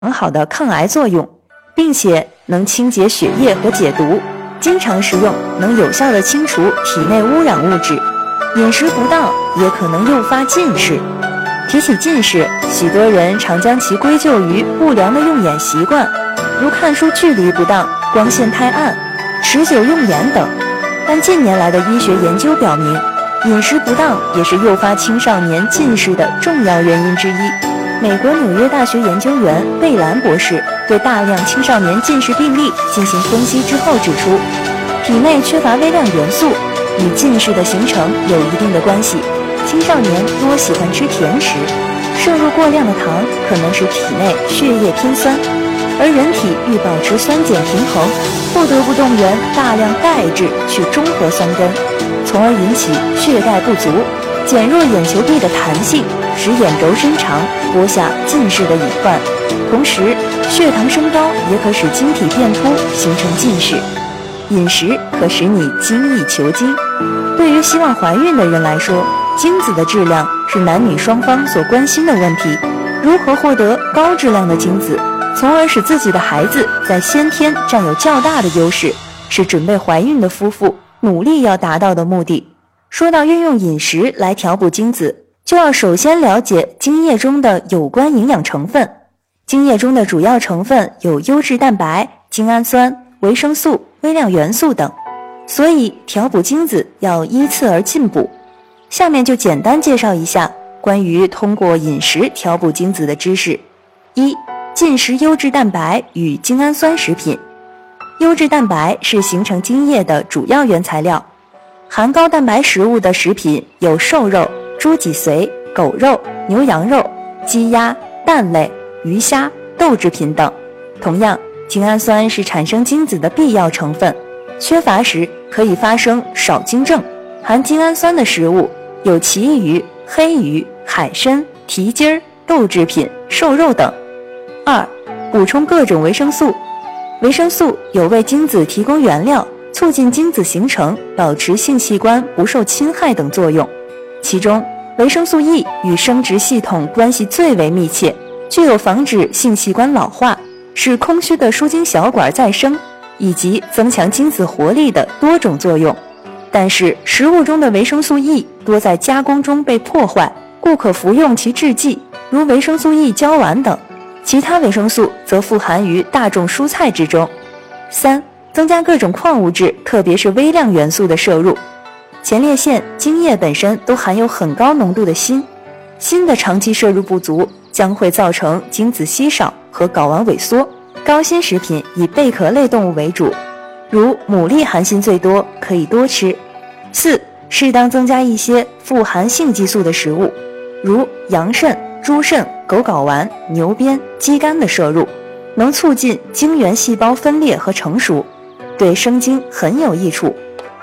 很好的抗癌作用，并且能清洁血液和解毒。经常食用能有效地清除体内污染物质。饮食不当也可能诱发近视。提起近视，许多人常将其归咎于不良的用眼习惯，如看书距离不当、光线太暗、持久用眼等。但近年来的医学研究表明，饮食不当也是诱发青少年近视的重要原因之一。美国纽约大学研究员贝兰博士对大量青少年近视病例进行分析之后指出，体内缺乏微量元素与近视的形成有一定的关系。青少年多喜欢吃甜食，摄入过量的糖可能使体内血液偏酸，而人体欲保持酸碱平衡，不得不动员大量钙质去中和酸根，从而引起血钙不足，减弱眼球壁的弹性，使眼轴伸长，播下近视的隐患。同时，血糖升高也可使晶体变凸，形成近视。饮食可使你精益求精。对于希望怀孕的人来说，精子的质量是男女双方所关心的问题。如何获得高质量的精子，从而使自己的孩子在先天占有较大的优势，是准备怀孕的夫妇努力要达到的目的。说到运用饮食来调补精子，就要首先了解精液中的有关营养成分。精液中的主要成分有优质蛋白、精氨酸、维生素、微量元素等，所以调补精子要依次而进补。下面就简单介绍一下关于通过饮食调补精子的知识。一、进食优质蛋白与精氨酸食品。优质蛋白是形成精液的主要原材料，含高蛋白食物的食品有瘦肉、猪脊髓、狗肉、牛羊肉、鸡鸭、蛋类、鱼虾、豆制品等。同样，精氨酸是产生精子的必要成分，缺乏时可以发生少精症。含精氨酸的食物有旗鱼、黑鱼、海参、蹄筋儿、豆制品、瘦肉等。二、补充各种维生素。维生素有为精子提供原料、促进精子形成、保持性器官不受侵害等作用。其中，维生素 E 与生殖系统关系最为密切，具有防止性器官老化、使空虚的输精小管再生，以及增强精子活力的多种作用。但是食物中的维生素 E 多在加工中被破坏，故可服用其制剂，如维生素 E 胶丸等。其他维生素则富含于大众蔬菜之中。三、增加各种矿物质，特别是微量元素的摄入。前列腺、精液本身都含有很高浓度的锌，锌的长期摄入不足将会造成精子稀少和睾丸萎缩。高锌食品以贝壳类动物为主，如牡蛎含锌最多，可以多吃。四、适当增加一些富含性激素的食物，如羊肾、猪肾、狗睾丸、牛鞭、鸡肝的摄入，能促进精原细胞分裂和成熟，对生精很有益处。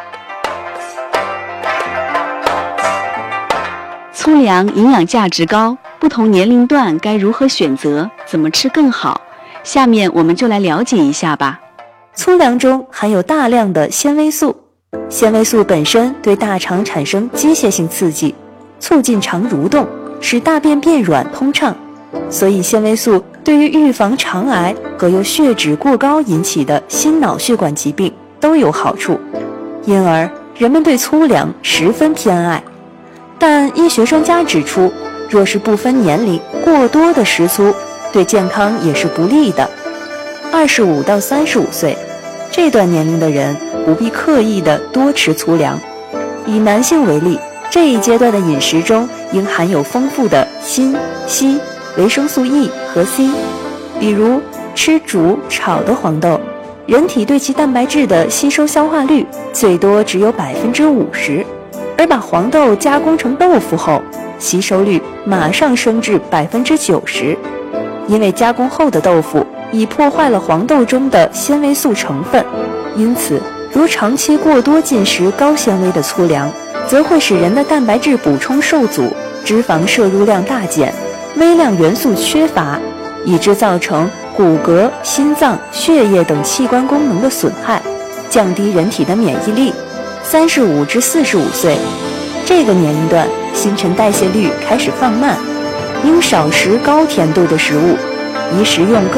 粗粮营养价值高，不同年龄段该如何选择，怎么吃更好？下面我们就来了解一下吧。 粗粮中含有大量的纤维素，纤维素本身对大肠产生机械性刺激，促进肠蠕动，使大便变软通畅，所以纤维素对于预防肠癌和由血脂过高引起的心脑血管疾病都有好处，因而人们对粗粮十分偏爱。但医学专家指出，若是不分年龄过多的食粗，对健康也是不利的。25到35岁这段年龄的人不必刻意的多吃粗粮。以男性为例，这一阶段的饮食中应含有丰富的锌、硒、维生素 E 和 C， 比如吃煮、炒的黄豆，人体对其蛋白质的吸收消化率最多只有 50%， 而把黄豆加工成豆腐后，吸收率马上升至 90%。 因为加工后的豆腐已破坏了黄豆中的纤维素成分，因此如长期过多进食高纤维的粗粮，则会使人的蛋白质补充受阻，脂肪摄入量大减，微量元素缺乏，以致造成骨骼、心脏、血液等器官功能的损害，降低人体的免疫力。35至45岁这个年龄段，新陈代谢率开始放慢，应少食高甜度的食物， 宜食用